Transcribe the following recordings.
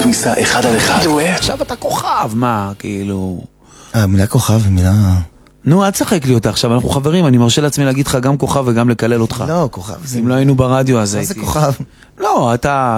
כניסה אחד על אחד. עכשיו אתה כוכב, מה, כאילו... מילה כוכב היא מילה... נו, אל תשחק לי אותה עכשיו, אנחנו חברים, אני מרשה לעצמי להגיד לך גם כוכב וגם לקלל אותך. לא, כוכב זה... אם לא היינו ברדיו, אז הייתי... מה זה כוכב? לא,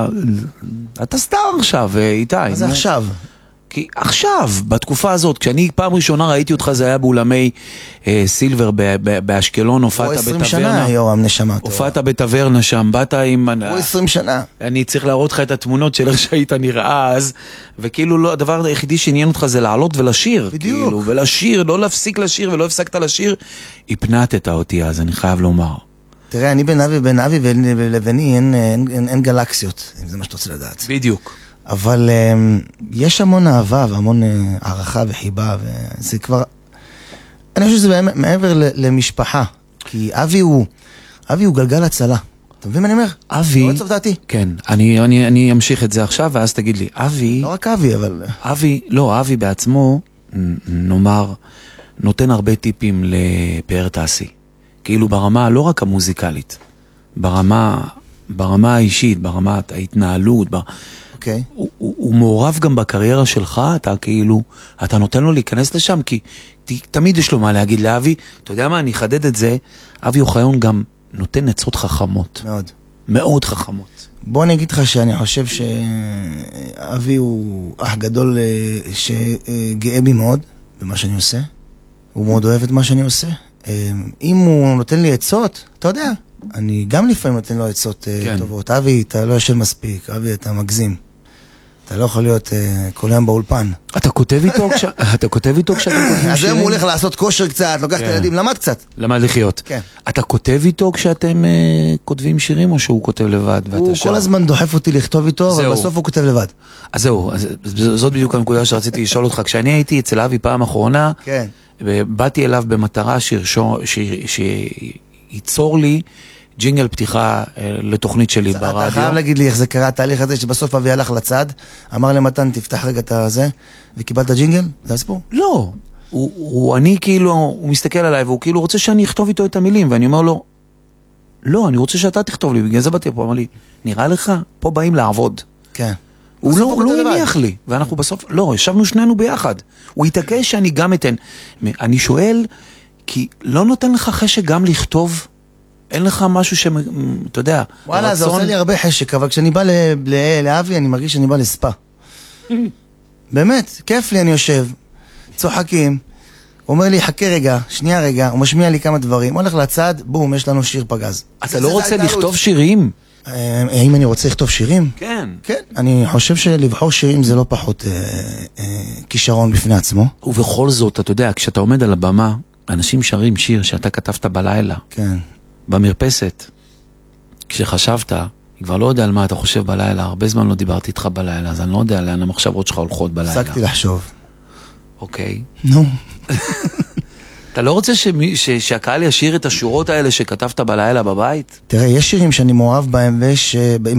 אתה סטאר עכשיו, איתי. מה זה עכשיו? כי עכשיו, בתקופה הזאת, כשאני פעם ראשונה ראיתי אותך, זה היה באולמי סילבר באשקלון, הופעת בטברנה. 20 שנה, יורם, נשמה. הופעת בטברנה שם, באת עם... 20 שנה. אני צריך להראות לך את התמונות של איך שהיית נראה אז, וכאילו לא, הדבר היחידי שעניין אותך זה לעלות ולשיר. בדיוק. כאילו, ולשיר, לא להפסיק לשיר ולא הפסקת לשיר. הפנתת אותי אז, אני חייב לומר. תראה, אני בין אבי ולבני אין גלקסיות, אם זה מה שאתה רוצה לדעת. בדיוק. אבל יש המון אהבה והמון הערכה וחיבה, וזה כבר... אני חושב שזה מעבר למשפחה, כי אבי הוא גלגל הצלה. אתה מבין מה אני אומר? אבי... לא רצוף דעתי. כן, אני אמשיך את זה עכשיו, ואז תגיד לי, אבי... לא רק אבי, אבל... אבי בעצמו, נאמר, נותן הרבה טיפים לפאר תעשי. כאילו ברמה, לא רק המוזיקלית, ברמה האישית, ברמת ההתנהלות, אוקיי. הוא מעורב גם בקריירה שלך, אתה נותן לו להיכנס לשם, כי תמיד יש לו מה להגיד לאבי, אתה יודע מה, אני אחדד את זה, אבי אוחיון גם נותן עצות חכמות. מאוד. מאוד חכמות. בוא אני אגיד לך שאני חושב שאבי הוא אח גדול שגאה בי מאוד במה שאני עושה, הוא מאוד אוהב את מה שאני עושה. אם הוא נותן לי עצות, אתה יודע, אני גם לפעמים נותן לו עצות טובות. אבי, אתה לא ישן מספיק, אבי, אתה מגזים. אתה לא יכול להיות כל היום באולפן. אתה כותב איתו כשאתם כותבים שירים? אז הוא הולך לעשות כושר קצת, לוקח את הילדים, למד קצת. למד לחיות. כן. אתה כותב איתו כשאתם כותבים שירים, או שהוא כותב לבד? הוא כל הזמן דוחף אותי לכתוב איתו, אבל בסוף הוא כותב לבד. אז זהו, זאת בדיוק הנקודה שרציתי לשאול אותך. כשאני הייתי אצל אבי פעם אחרונה, באתי אליו במטרה שייצור לי ג'ינגל פתיחה לתוכנית שלי ברדיו. אתה חייב להגיד לי איך זה קרה, התהליך הזה שבסוף אבי הלך לצד, אמר למתן, תפתח רגע את הזה, וקיבלת ג'ינגל? זה הסיפור? לא, הוא מסתכל עליי, והוא כאילו רוצה שאני אכתוב איתו את המילים, ואני אומר לו, לא, אני רוצה שאתה תכתוב לי, בגלל זה באתי פה, אמר לי, נראה לך, פה באים לעבוד. כן. הוא לא הניח לי, ואנחנו בסוף, לא, ישבנו שנינו ביחד. הוא התעקש שאני גם אתן. אני שואל, כי לא נותן לך חשק גם לכתוב, אין לך משהו אתה יודע, וואלה, זה עושה לי הרבה חשק, אבל כשאני בא לאבי, אני מרגיש שאני בא לספה. באמת, כיף לי, אני יושב, צוחקים, הוא אומר לי, חכה רגע, שנייה רגע, הוא משמיע לי כמה דברים, הולך לצד, בום, יש לנו שיר פגז. אתה לא רוצה לכתוב שירים? האם אני רוצה לכתוב שירים? כן. כן, אני חושב שלבחור שירים זה לא פחות כישרון בפני עצמו. ובכל זאת, אתה יודע, כשאתה עומד על הבמה, אנשים שרים שיר שאתה כתבת בלילה. כן. במרפסת, כשחשבת, אני כבר לא יודע על מה אתה חושב בלילה, הרבה זמן לא דיברתי איתך בלילה, אז אני לא יודע לאן המחשבות שלך הולכות בלילה. הפסקתי לחשוב. אוקיי. נו. אתה לא רוצה שהקהל ישיר את השורות האלה שכתבת בלילה בבית? תראה, יש שירים שאני מאוהב בהם, ויש